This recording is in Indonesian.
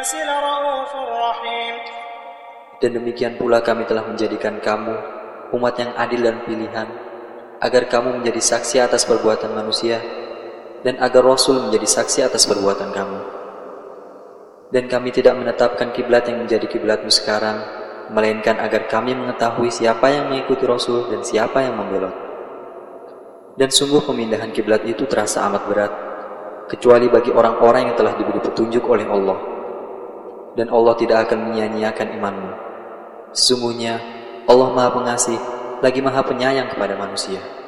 النَّاسِ لَرَءُوفٌ رَحِيمٌ. Dan demikian pula kami telah menjadikan kamu umat yang adil dan pilihan, agar kamu menjadi saksi atas perbuatan manusia, dan agar Rasul menjadi saksi atas perbuatan kamu. Dan kami tidak menetapkan kiblat yang menjadi kiblatmu sekarang, melainkan agar kami mengetahui siapa yang mengikuti Rasul dan siapa yang membelot. Dan sungguh pemindahan kiblat itu terasa amat berat, kecuali bagi orang-orang yang telah diberi petunjuk oleh Allah. Dan Allah tidak akan menyia-nyiakan imanmu. Sesungguhnya Allah Maha Pengasih lagi Maha Penyayang kepada manusia.